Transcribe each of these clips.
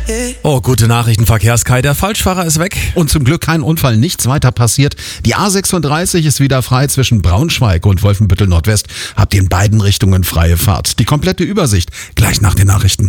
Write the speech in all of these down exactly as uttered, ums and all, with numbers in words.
Oh, gute Nachrichten, Verkehrskai. Der Falschfahrer ist weg. Und zum Glück kein Unfall, nichts weiter passiert. Die A sechsunddreißig ist wieder frei zwischen Braunschweig und Wolfenbüttel Nordwest. Habt ihr in beiden Richtungen freie Fahrt. Die komplette Übersicht gleich nach den Nachrichten.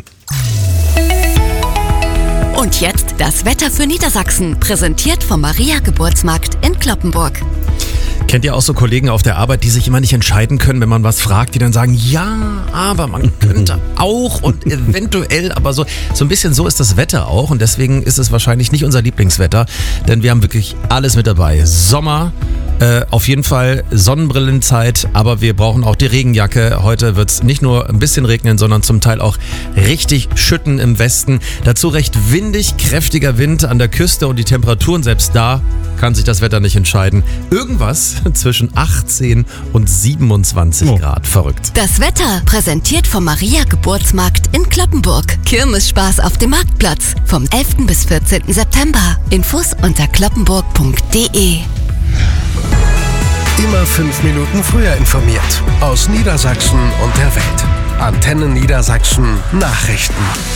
Und jetzt das Wetter für Niedersachsen, präsentiert vom Maria Geburtsmarkt in Cloppenburg. Kennt ihr auch so Kollegen auf der Arbeit, die sich immer nicht entscheiden können, wenn man was fragt, die dann sagen, ja, aber man könnte auch und eventuell, aber so, so ein bisschen so ist das Wetter auch und deswegen ist es wahrscheinlich nicht unser Lieblingswetter, denn wir haben wirklich alles mit dabei. Sommer, äh, auf jeden Fall Sonnenbrillenzeit, aber wir brauchen auch die Regenjacke. Heute wird es nicht nur ein bisschen regnen, sondern zum Teil auch richtig schütten im Westen. Dazu recht windig, kräftiger Wind an der Küste und die Temperaturen selbst da kann sich das Wetter nicht entscheiden. Irgendwas zwischen achtzehn und siebenundzwanzig oh. Grad. Verrückt. Das Wetter präsentiert vom Maria Geburtsmarkt in Cloppenburg. Kirmesspaß auf dem Marktplatz vom elften bis vierzehnten September. Infos unter cloppenburg punkt de. Immer fünf Minuten früher informiert. Aus Niedersachsen und der Welt. Antenne Niedersachsen Nachrichten.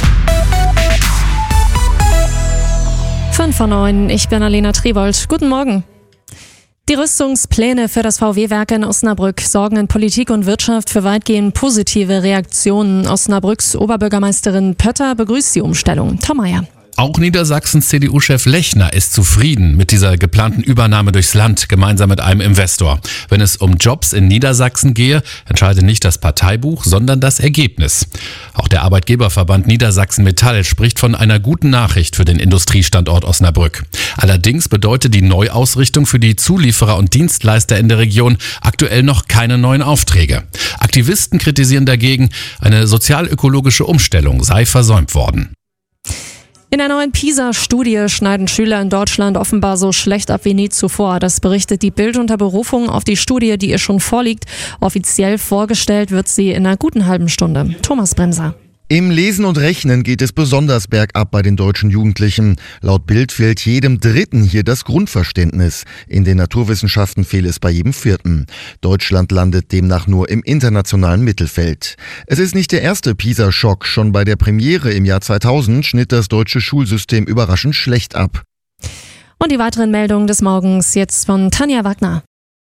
fünf vor neun, ich bin Alena Tribold. Guten Morgen. Die Rüstungspläne für das V W-Werk in Osnabrück sorgen in Politik und Wirtschaft für weitgehend positive Reaktionen. Osnabrücks Oberbürgermeisterin Pötter begrüßt die Umstellung. Tom Meyer. Auch Niedersachsens C D U-Chef Lechner ist zufrieden mit dieser geplanten Übernahme durchs Land, gemeinsam mit einem Investor. Wenn es um Jobs in Niedersachsen gehe, entscheide nicht das Parteibuch, sondern das Ergebnis. Auch der Arbeitgeberverband Niedersachsen Metall spricht von einer guten Nachricht für den Industriestandort Osnabrück. Allerdings bedeutet die Neuausrichtung für die Zulieferer und Dienstleister in der Region aktuell noch keine neuen Aufträge. Aktivisten kritisieren dagegen, eine sozial-ökologische Umstellung sei versäumt worden. In der neuen PISA-Studie schneiden Schüler in Deutschland offenbar so schlecht ab wie nie zuvor. Das berichtet die Bild unter Berufung auf die Studie, die ihr schon vorliegt. Offiziell vorgestellt wird sie in einer guten halben Stunde. Thomas Bremser. Im Lesen und Rechnen geht es besonders bergab bei den deutschen Jugendlichen. Laut Bild fehlt jedem Dritten hier das Grundverständnis. In den Naturwissenschaften fehle es bei jedem Vierten. Deutschland landet demnach nur im internationalen Mittelfeld. Es ist nicht der erste PISA-Schock. Schon bei der Premiere im Jahr zweitausend schnitt das deutsche Schulsystem überraschend schlecht ab. Und die weiteren Meldungen des Morgens jetzt von Tanja Wagner.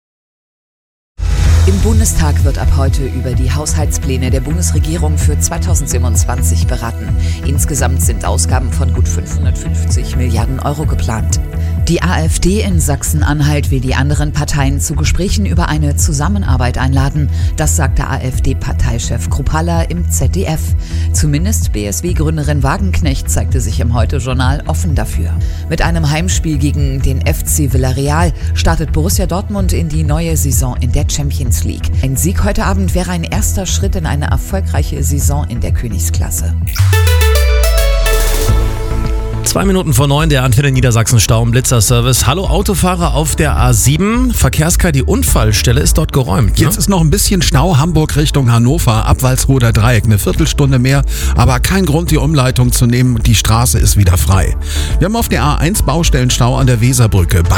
Im Bundestag wird ab heute über die Haushaltspläne der Bundesregierung für zweitausendsiebenundzwanzig beraten. Insgesamt sind Ausgaben von gut fünfhundertfünfzig Milliarden Euro geplant. Die AfD in Sachsen-Anhalt will die anderen Parteien zu Gesprächen über eine Zusammenarbeit einladen. Das sagte AfD-Parteichef Kruppalla im Z D F. Zumindest B S W-Gründerin Wagenknecht zeigte sich im Heute-Journal offen dafür. Mit einem Heimspiel gegen den F C Villarreal startet Borussia Dortmund in die neue Saison in der Champions League. Ein Sieg heute Abend wäre ein erster Schritt in eine erfolgreiche Saison in der Königsklasse. Zwei Minuten vor neun, der Antenne Niedersachsen Stau-Blitzer-Service. Hallo Autofahrer auf der A sieben. Verkehrskei, die Unfallstelle ist dort geräumt. Ne? Jetzt ist noch ein bisschen Stau, Hamburg Richtung Hannover, ab Walsroder Dreieck, eine Viertelstunde mehr, aber kein Grund, die Umleitung zu nehmen. Die Straße ist wieder frei. Wir haben auf der A eins Baustellenstau an der Weserbrücke.